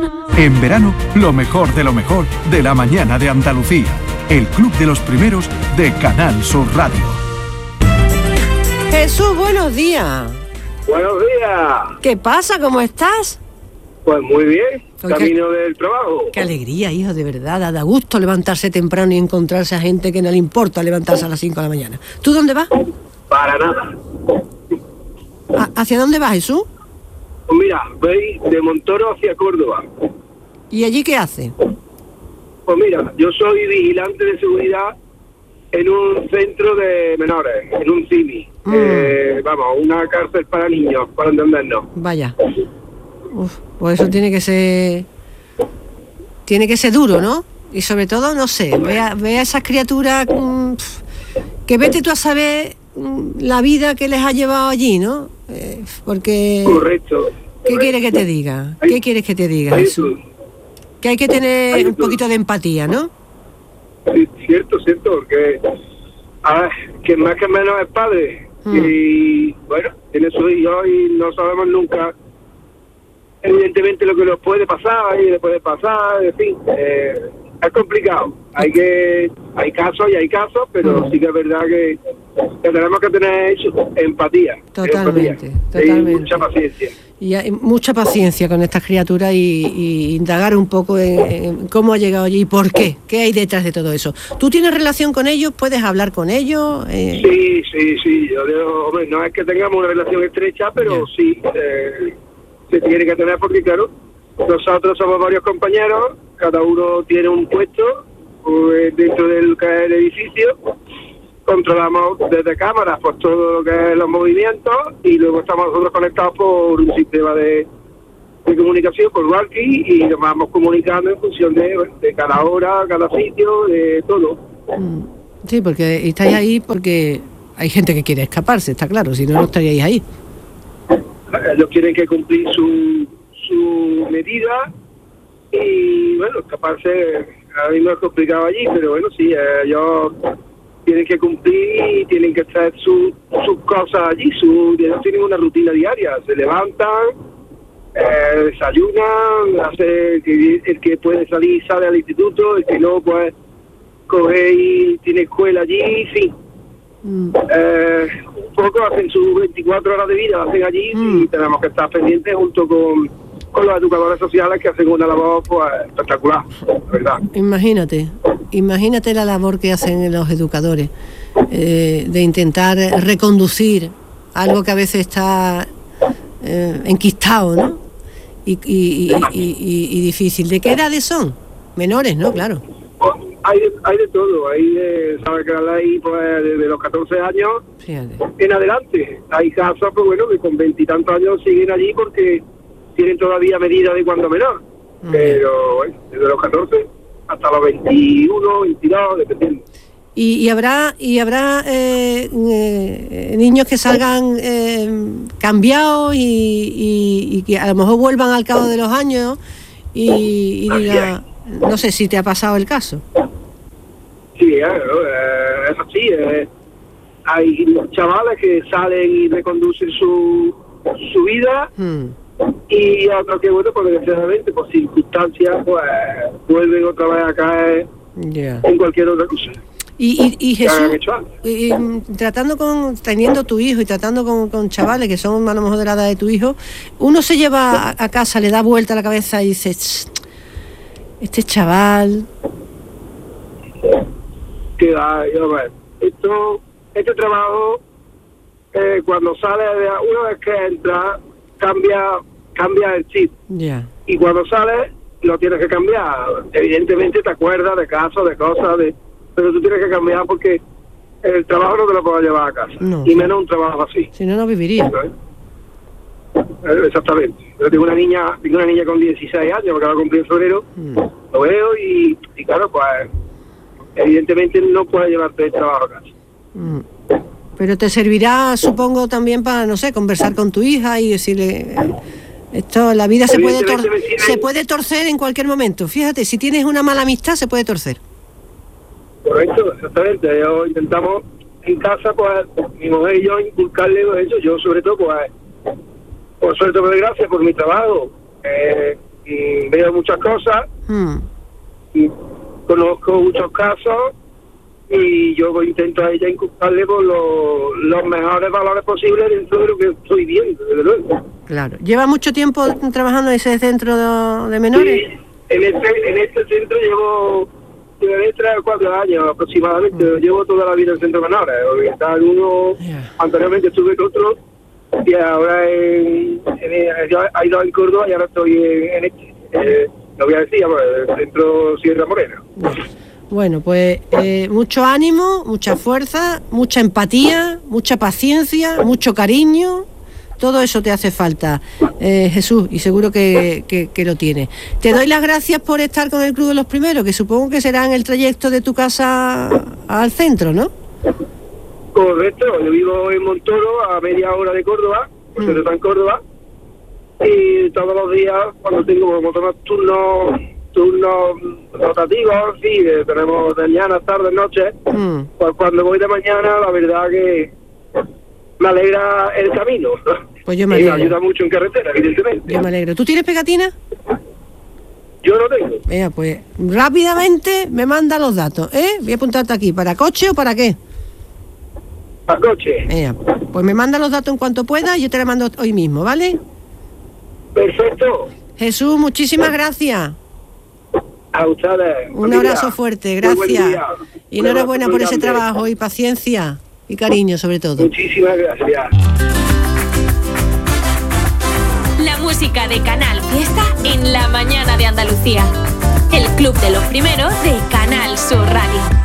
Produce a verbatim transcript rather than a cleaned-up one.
En verano, lo mejor de lo mejor de la mañana de Andalucía. El club de los primeros de Canal Sur Radio. Jesús, buenos días. Buenos días. ¿Qué pasa? ¿Cómo estás? Pues muy bien, Oye, camino del trabajo. Qué alegría, hijo, de verdad. Da gusto levantarse temprano y encontrarse a gente que no le importa levantarse a las cinco de la mañana. ¿Tú dónde vas? Para nada. ¿A- ¿Hacia dónde vas, Jesús? Pues mira, voy de Montoro hacia Córdoba. ¿Y allí qué hace? Pues mira, yo soy vigilante de seguridad en un centro de menores, en un C I M I. Mm. Eh, vamos, una cárcel para niños, para entendernos. Vaya. Uf, pues eso tiene que ser... Tiene que ser duro, ¿no? Y sobre todo, no sé, ve a, ve a esas criaturas mm, que vete tú a saber mm, la vida que les ha llevado allí, ¿no? Eh, porque... Correcto. ¿Qué quieres que te diga? ¿Qué quieres que te diga, Jesús? Que hay que tener un poquito de empatía, ¿no? Sí, cierto, cierto, porque a ver, que más que menos es padre. Mm. Y bueno, tiene su hijo y no sabemos nunca evidentemente lo que nos puede pasar y le puede pasar, en fin, eh, es complicado. Hay que hay casos y hay casos, pero Mm. sí que es verdad que, que tenemos que tener eso, empatía. Totalmente, empatía, totalmente. Y mucha paciencia. Y hay mucha paciencia con estas criaturas y, y indagar un poco en, en cómo ha llegado allí y por qué, qué hay detrás de todo eso. ¿Tú tienes relación con ellos? ¿Puedes hablar con ellos? Eh... Sí, sí, sí. Yo digo, hombre, no es que tengamos una relación estrecha, pero Ya. sí, eh, se tiene que tener porque, claro, nosotros somos varios compañeros, cada uno tiene un puesto pues, dentro del, que es el edificio, controlamos desde cámaras por todo lo que es los movimientos y luego estamos nosotros conectados por un sistema de, de comunicación, por walkie, y nos vamos comunicando en función de, de cada hora, cada sitio, de todo. Mm, Sí, porque estáis ahí porque hay gente que quiere escaparse, está claro, si no, no estaríais ahí. Ellos tienen que cumplir su, su medida y, bueno, escaparse a mí no es complicado allí, pero bueno, sí, ellos tienen que cumplir y tienen que hacer su, sus cosas allí, su, ellos tienen una rutina diaria, se levantan, eh, desayunan, hace, el que, el que puede salir sale al instituto, el que no, pues coge y tiene escuela allí, sí. Mm, Eh, un poco hacen sus veinticuatro horas de vida, las hacen allí Mm. y tenemos que estar pendientes junto con, con los educadores sociales que hacen una labor pues espectacular, la verdad. Imagínate, imagínate la labor que hacen los educadores eh, de intentar reconducir algo que a veces está eh, enquistado, ¿no? Y, y, y, y- y- y difícil. ¿De qué edades son? Menores, ¿no? Claro. Hay de, hay de todo, hay de, sabe que la ley pues desde los catorce años Fíjate. en adelante. Hay casos pues bueno que con veintitantos años siguen allí porque tienen todavía medida de cuando menor, Mm. pero bueno, desde los catorce hasta los veintiuno, veintidós, dependiendo. Y, y habrá y habrá eh, eh, niños que salgan eh, cambiados y, y- y que a lo mejor vuelvan al cabo de los años y, y digan, no sé si te ha pasado el caso. Sí, eh, eh, es así. Eh. Hay chavales que salen y reconducen su, su vida Hmm. y otros que, bueno, pues desgraciadamente, por circunstancias, pues vuelven otra vez a caer Ya. en cualquier otra cosa. Y, y, y Que hayan Jesús, hecho antes. y, y, tratando con, teniendo tu hijo y tratando con, con chavales que son a lo mejor de la edad de tu hijo, uno se lleva a, a casa, le da vuelta a la cabeza y dice, "Ch, este chaval, Que va, yo, a ver, esto, este trabajo, eh, cuando sale, de, una vez que entra, cambia, cambia el chip. ya, Y cuando sales, lo tienes que cambiar. Evidentemente te acuerdas de casos, de cosas, de pero tú tienes que cambiar porque el trabajo no te lo puedes llevar a casa. No. Y menos un trabajo así. si no, no viviría. ¿Sabes? Eh, Exactamente. Yo tengo una niña, tengo una niña con dieciséis años, porque va a cumplir en febrero, Mm. lo veo y, y claro, pues evidentemente no puedes llevarte el trabajo a casa. Mm. Pero te servirá, supongo, también para, no sé, conversar con tu hija y decirle, eh, esto, la vida se puede, tor- Evidentemente me sirve- se puede torcer en cualquier momento. Fíjate, si tienes una mala amistad, se puede torcer. Correcto, exactamente. Yo intentamos en casa, pues, mi mujer y yo inculcarle eso. Yo, sobre todo, pues, por suerte, por desgracia, por mi trabajo, eh, mm, veo muchas cosas, Mm. y conozco muchos casos, y yo intento a ella inculcarle por lo- los mejores valores posibles dentro de lo que estoy viendo, desde luego. Claro. ¿Lleva mucho tiempo trabajando en ese centro de, de menores? Sí, en este, en este centro llevo llevaré tres o cuatro años aproximadamente. Mm. Llevo toda la vida en centro menores. Estaba en uno, Yeah. anteriormente estuve en otro, y ahora en, en, he ido en Córdoba y ahora estoy en, en este. Eh, lo voy a decir, pues, el centro Sierra Morena. Bueno, pues eh, mucho ánimo, mucha fuerza, mucha empatía, mucha paciencia, mucho cariño. Todo eso te hace falta, eh, Jesús, y seguro que, que, que lo tienes. Te doy las gracias por estar con el Club de los Primeros, que supongo que será en el trayecto de tu casa al centro, ¿no? Correcto, yo vivo en Montoro, a media hora de Córdoba, por Mm. ser está en Córdoba, y todos los días, cuando tengo como todos turnos, turnos rotativos, sí, eh, tenemos de mañana, tarde, noche, Mm. pues cuando voy de mañana, la verdad que me alegra el camino. Pues yo me Y me alegro. ayuda mucho en carretera, evidentemente. Yo me alegro. ¿Tú tienes pegatina? Yo no tengo. Venga, pues rápidamente me manda los datos, ¿eh? Voy a apuntarte aquí. ¿Para coche o para qué? A coche. Venga, pues me manda los datos en cuanto pueda y yo te los mando hoy mismo, ¿vale? Perfecto. Jesús, muchísimas gracias. A ustedes. Un Buen día. abrazo fuerte, Muy buen gracias. día. Y Un enhorabuena abrazo por muy ese grande. trabajo y paciencia y cariño sobre todo. Muchísimas gracias. La música de Canal Fiesta en la mañana de Andalucía. El Club de los Primeros de Canal Sur Radio.